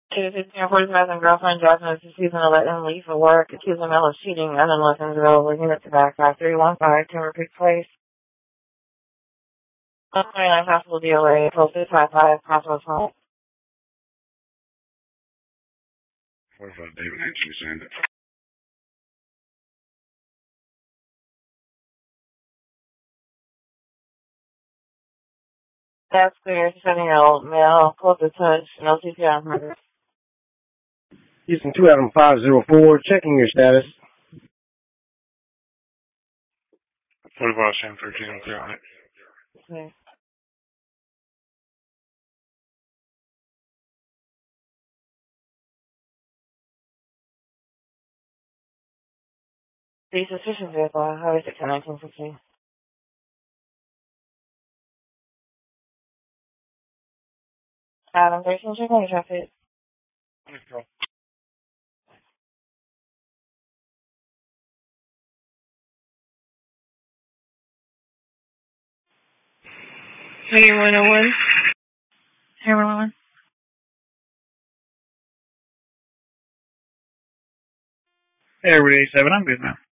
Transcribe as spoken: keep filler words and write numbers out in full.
She's a forty-five and girlfriend Jasmine is refusing to let him leave for work, accusing him of cheating, and then looking to go working at the back five three one five Timber Creek Place. one twenty-nine possible D O A, posted five five, Crossroads Home. forty-five David Hampton, send it. That's clear, seventy-year-old male, close to touch, no C P R murder. Houston two Adam five zero four, checking your status. forty-five Sam thirteen, clear on it. Okay. The suspicious vehicle, Highway six nineteen sixteen. Adam thirteen, checking your traffic. Okay. Hey, one oh one. Hey, one oh one. Hey, everybody, eighty-seven, I'm good now.